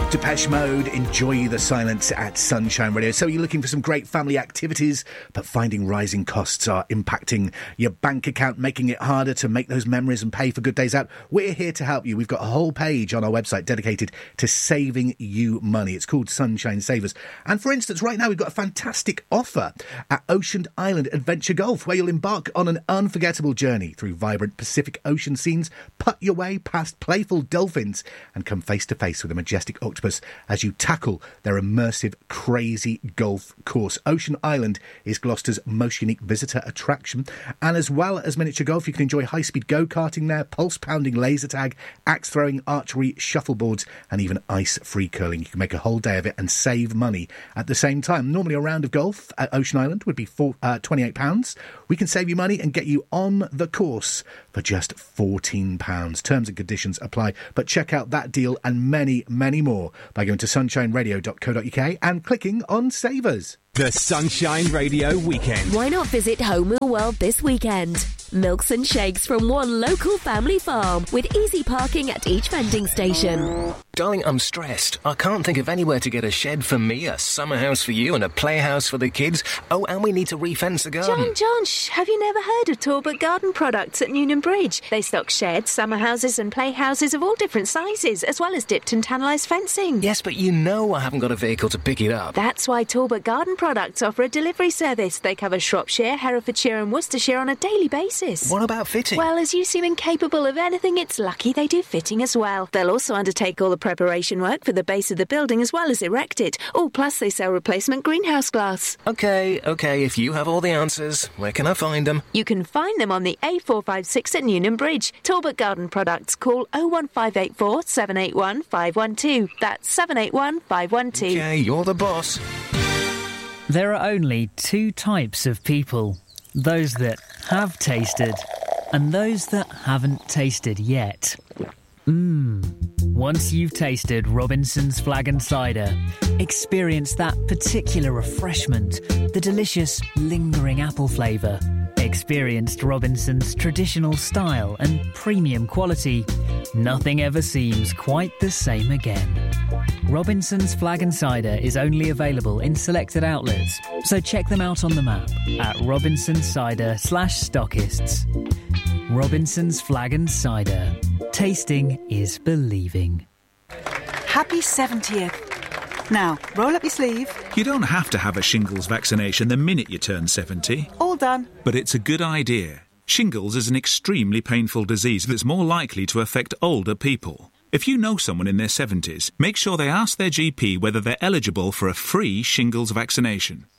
Depeche Mode, Enjoy the Silence at Sunshine Radio. So you're looking for some great family activities, but finding rising costs are impacting your bank account, making it harder to make those memories and pay for good days out. We're here to help you. We've got a whole page on our website dedicated to saving you money. It's called Sunshine Savers. And for instance, right now we've got a fantastic offer at Ocean Island Adventure Golf, where you'll embark on an unforgettable journey through vibrant Pacific Ocean scenes, putt your way past playful dolphins, and come face to face with a majestic octopus as you tackle their immersive, crazy golf course. Ocean Island is Gloucester's most unique visitor attraction, and as well as miniature golf, you can enjoy high-speed go-karting there, pulse-pounding laser tag, axe-throwing, archery, shuffleboards, and even ice-free curling. You can make a whole day of it and save money at the same time. Normally a round of golf at Ocean Island would be £28. We can save you money and get you on the course for just £14. Terms and conditions apply, but check out that deal and many, many more by going to sunshineradio.co.uk and clicking on Savers. The Sunshine Radio Weekend. Why not visit Home World this weekend? Milks and shakes from one local family farm with easy parking at each vending station. Darling, I'm stressed. I can't think of anywhere to get a shed for me, a summer house for you and a playhouse for the kids. Oh, and we need to refence the garden. John, have you never heard of Talbot Garden Products at Newnham Bridge? They stock sheds, summer houses and playhouses of all different sizes, as well as dipped and tannalised fencing. Yes, but you know I haven't got a vehicle to pick it up. That's why Talbot Garden Products offer a delivery service. They cover Shropshire, Herefordshire and Worcestershire on a daily basis. What about fitting? Well, as you seem incapable of anything, it's lucky they do fitting as well. They'll also undertake all the preparation work for the base of the building as well as erect it. Oh, plus they sell replacement greenhouse glass. OK, if you have all the answers, where can I find them? You can find them on the A456 at Newnham Bridge. Talbot Garden Products. Call 01584 781 512. That's 781 512. OK, you're the boss. There are only two types of people. Those that have tasted and those that haven't tasted yet. Once you've tasted Robinson's Flag and Cider, experience that particular refreshment, the delicious, lingering apple flavour. Experienced Robinson's traditional style and premium quality. Nothing ever seems quite the same again. Robinson's Flag and Cider is only available in selected outlets, so check them out on the map at robinsoncider/stockists. Robinson's Flag and Cider. Tasting is believing. Happy 70th. Now, roll up your sleeve. You don't have to have a shingles vaccination the minute you turn 70. All done. But it's a good idea. Shingles is an extremely painful disease that's more likely to affect older people. If you know someone in their 70s, make sure they ask their GP whether they're eligible for a free shingles vaccination.